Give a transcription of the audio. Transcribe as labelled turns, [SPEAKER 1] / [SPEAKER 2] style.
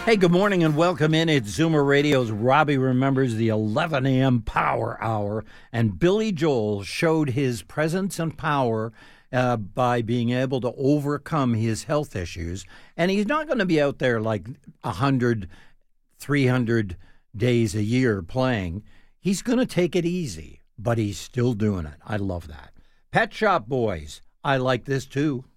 [SPEAKER 1] Hey, good morning and welcome in. It's Zoomer Radio's Robbie Remembers the 11 a.m. Power Hour. And Billy Joel showed his presence and power by being able to overcome his health issues. And he's not going to be out there like 100, 300 days a year playing. He's going to take it easy, but he's still doing it. I love that. Pet Shop Boys. I like this too.